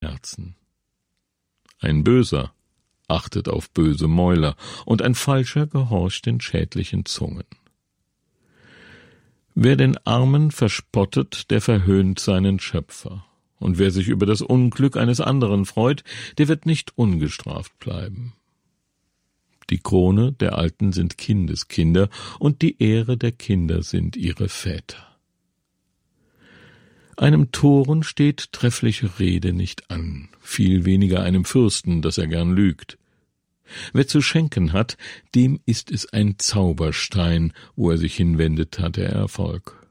Herzen. Ein Böser achtet auf böse Mäuler, und ein Falscher gehorcht den schädlichen Zungen. Wer den Armen verspottet, der verhöhnt seinen Schöpfer. Und wer sich über das Unglück eines anderen freut, der wird nicht ungestraft bleiben. Die Krone der Alten sind Kindeskinder, und die Ehre der Kinder sind ihre Väter. Einem Toren steht treffliche Rede nicht an, viel weniger einem Fürsten, dass er gern lügt. Wer zu schenken hat, dem ist es ein Zauberstein, wo er sich hinwendet, hat er Erfolg.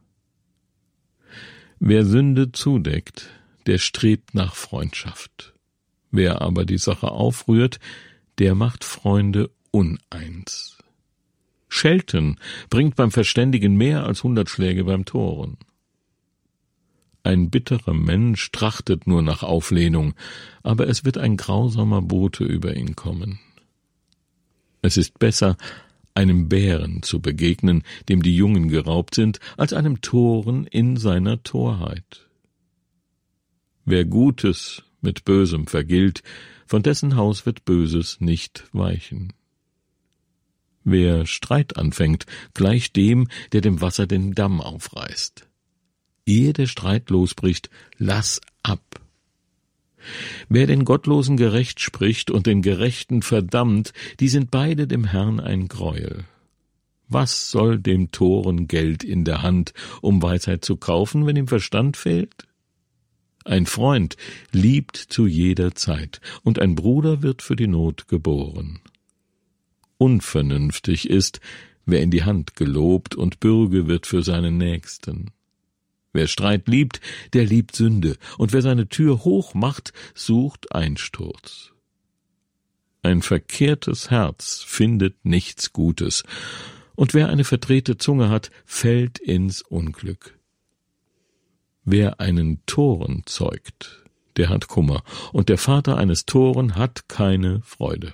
Wer Sünde zudeckt, der strebt nach Freundschaft. Wer aber die Sache aufrührt, der macht Freunde uneins. Schelten bringt beim Verständigen mehr als 100 Schläge beim Toren. Ein bitterer Mensch trachtet nur nach Auflehnung, aber es wird ein grausamer Bote über ihn kommen. Es ist besser, einem Bären zu begegnen, dem die Jungen geraubt sind, als einem Toren in seiner Torheit. Wer Gutes mit Bösem vergilt, von dessen Haus wird Böses nicht weichen. Wer Streit anfängt, gleicht dem, der dem Wasser den Damm aufreißt. Ehe der Streit losbricht, lass ab. Wer den Gottlosen gerecht spricht und den Gerechten verdammt, die sind beide dem Herrn ein Greuel. Was soll dem Toren Geld in der Hand, um Weisheit zu kaufen, wenn ihm Verstand fehlt? Ein Freund liebt zu jeder Zeit, und ein Bruder wird für die Not geboren. Unvernünftig ist, wer in die Hand gelobt, und Bürge wird für seinen Nächsten. Wer Streit liebt, der liebt Sünde, und wer seine Tür hoch macht, sucht Einsturz. Ein verkehrtes Herz findet nichts Gutes, und wer eine verdrehte Zunge hat, fällt ins Unglück. Wer einen Toren zeugt, der hat Kummer, und der Vater eines Toren hat keine Freude.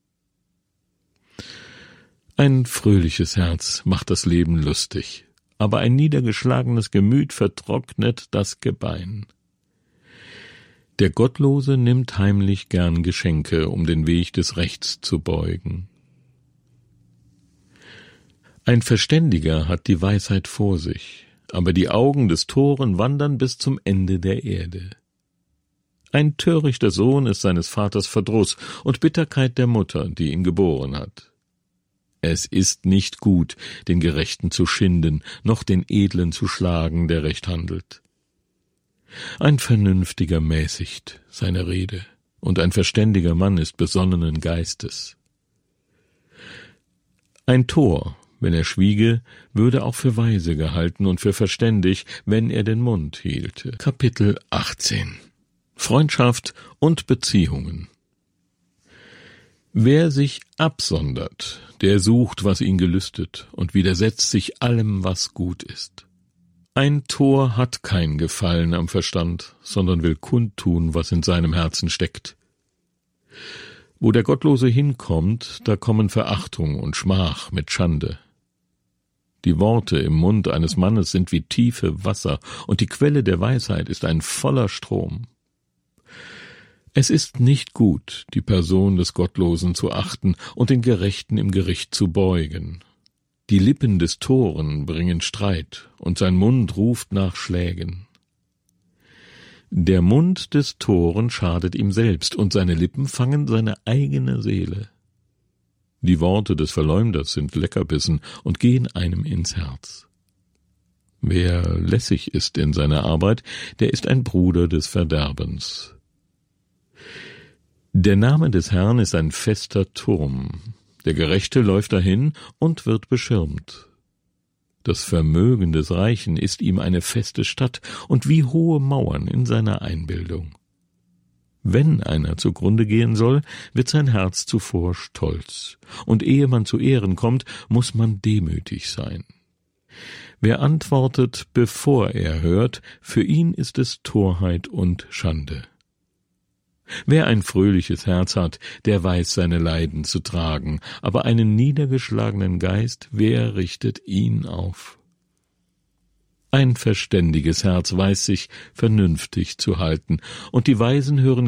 Ein fröhliches Herz macht das Leben lustig, aber ein niedergeschlagenes Gemüt vertrocknet das Gebein. Der Gottlose nimmt heimlich gern Geschenke, um den Weg des Rechts zu beugen. Ein Verständiger hat die Weisheit vor sich, aber die Augen des Toren wandern bis zum Ende der Erde. Ein törichter Sohn ist seines Vaters Verdruss und Bitterkeit der Mutter, die ihn geboren hat. Es ist nicht gut, den Gerechten zu schinden, noch den Edlen zu schlagen, der recht handelt. Ein Vernünftiger mäßigt seine Rede, und ein verständiger Mann ist besonnenen Geistes. Ein Tor, wenn er schwiege, würde auch für weise gehalten und für verständig, wenn er den Mund hielte. Kapitel 18 Freundschaft und Beziehungen. Wer sich absondert, der sucht, was ihn gelüstet, und widersetzt sich allem, was gut ist. Ein Tor hat kein Gefallen am Verstand, sondern will kundtun, was in seinem Herzen steckt. Wo der Gottlose hinkommt, da kommen Verachtung und Schmach mit Schande. Die Worte im Mund eines Mannes sind wie tiefe Wasser, und die Quelle der Weisheit ist ein voller Strom. Es ist nicht gut, die Person des Gottlosen zu achten und den Gerechten im Gericht zu beugen. Die Lippen des Toren bringen Streit, und sein Mund ruft nach Schlägen. Der Mund des Toren schadet ihm selbst, und seine Lippen fangen seine eigene Seele. Die Worte des Verleumders sind Leckerbissen und gehen einem ins Herz. Wer lässig ist in seiner Arbeit, der ist ein Bruder des Verderbens. Der Name des Herrn ist ein fester Turm. Der Gerechte läuft dahin und wird beschirmt. Das Vermögen des Reichen ist ihm eine feste Stadt und wie hohe Mauern in seiner Einbildung. Wenn einer zugrunde gehen soll, wird sein Herz zuvor stolz, und ehe man zu Ehren kommt, muss man demütig sein. Wer antwortet, bevor er hört, für ihn ist es Torheit und Schande. Wer ein fröhliches Herz hat, der weiß seine Leiden zu tragen, aber einen niedergeschlagenen Geist, wer richtet ihn auf? Ein verständiges Herz weiß sich vernünftig zu halten, und die Weisen hören